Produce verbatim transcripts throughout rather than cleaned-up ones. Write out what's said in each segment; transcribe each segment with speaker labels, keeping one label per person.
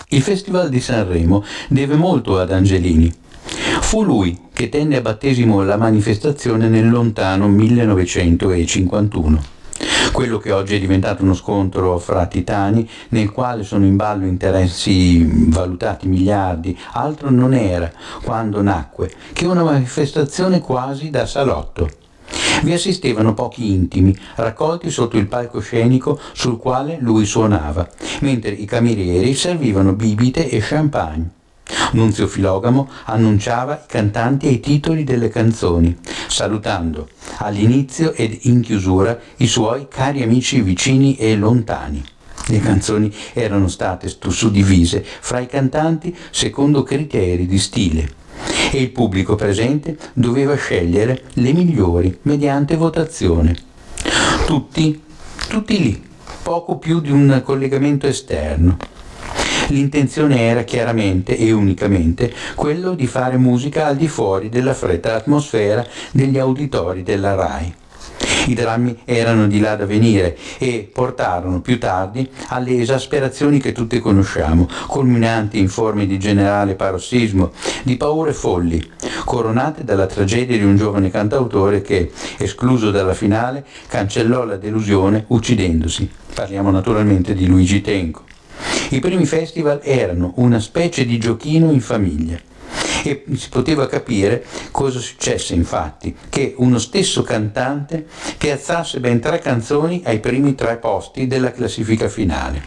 Speaker 1: Il Festival di Sanremo deve molto ad Angelini. Fu lui che tenne a battesimo la manifestazione nel lontano millenovecentocinquantuno. Quello che oggi è diventato uno scontro fra titani nel quale sono in ballo interessi valutati miliardi, altro non era, quando nacque, che una manifestazione quasi da salotto. Vi assistevano pochi intimi, raccolti sotto il palcoscenico sul quale lui suonava, mentre i camerieri servivano bibite e champagne. Nunzio Filogamo annunciava i cantanti e i titoli delle canzoni, salutando all'inizio ed in chiusura i suoi cari amici vicini e lontani. Le canzoni erano state suddivise fra i cantanti secondo criteri di stile e il pubblico presente doveva scegliere le migliori mediante votazione. Tutti, tutti lì, poco più di un collegamento esterno. L'intenzione era chiaramente e unicamente quello di fare musica al di fuori della fredda atmosfera degli auditori della RAI. I drammi erano di là da venire e portarono più tardi alle esasperazioni che tutti conosciamo, culminanti in forme di generale parossismo, di paure folli, coronate dalla tragedia di un giovane cantautore che, escluso dalla finale, cancellò la delusione uccidendosi. Parliamo naturalmente di Luigi Tenco. I primi festival erano una specie di giochino in famiglia e si poteva capire cosa successe, infatti, che uno stesso cantante piazzasse ben tre canzoni ai primi tre posti della classifica finale.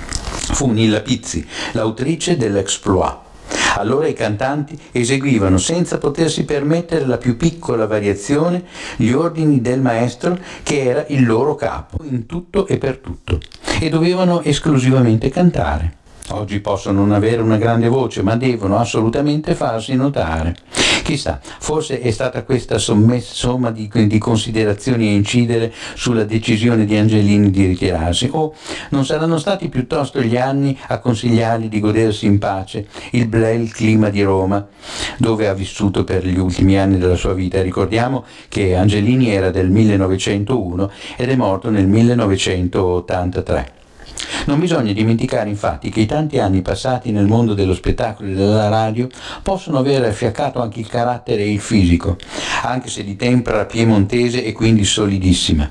Speaker 1: Fu Nilla Pizzi, l'autrice dell'Exploit. Allora i cantanti eseguivano senza potersi permettere la più piccola variazione gli ordini del maestro che era il loro capo in tutto e per tutto e dovevano esclusivamente cantare. Oggi possono non avere una grande voce, ma devono assolutamente farsi notare. Chissà, forse è stata questa somma di, di considerazioni a incidere sulla decisione di Angelini di ritirarsi, o non saranno stati piuttosto gli anni a consigliargli di godersi in pace il bel clima di Roma, dove ha vissuto per gli ultimi anni della sua vita. Ricordiamo che Angelini era del millenovecentouno ed è morto nel millenovecentottantatré. Non bisogna dimenticare infatti che i tanti anni passati nel mondo dello spettacolo e della radio possono aver affiaccato anche il carattere e il fisico, anche se di tempra piemontese e quindi solidissima.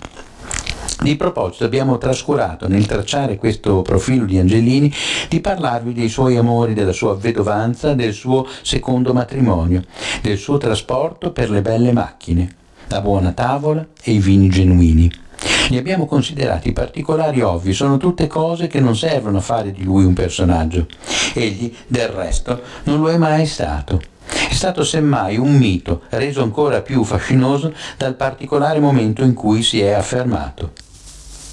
Speaker 1: Di proposito abbiamo trascurato nel tracciare questo profilo di Angelini di parlarvi dei suoi amori, della sua vedovanza, del suo secondo matrimonio, del suo trasporto per le belle macchine, la buona tavola e i vini genuini. Li abbiamo considerati particolari ovvi, sono tutte cose che non servono a fare di lui un personaggio. Egli, del resto, non lo è mai stato. È stato semmai un mito, reso ancora più fascinoso dal particolare momento in cui si è affermato.